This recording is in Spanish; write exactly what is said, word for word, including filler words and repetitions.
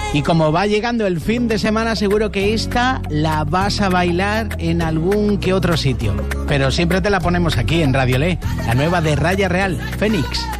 Y como va llegando el fin de semana, seguro que esta la vas a bailar en algún que otro sitio. Pero siempre te la ponemos aquí en Radio Le, la nueva de Raya Real, Fénix.